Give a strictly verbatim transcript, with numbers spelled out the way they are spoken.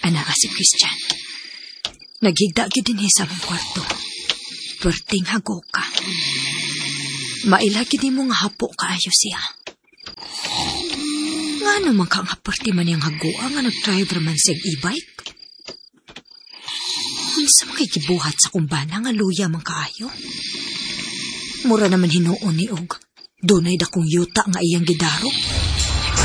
Ana nga si Christian. Naghigda gyud dinhi sa mong kwarto. Perting hago ka. Maila gyud nimo nga hapo kaayo siya. Nga naman ka nga perti man yung hagoa nga nag-drive man sa e-bike. Unsa man kay gibuhat sa kumbana nga luya man kaayo? Mura naman hinuon ni og dunay dakong yuta nga iyang gidaro.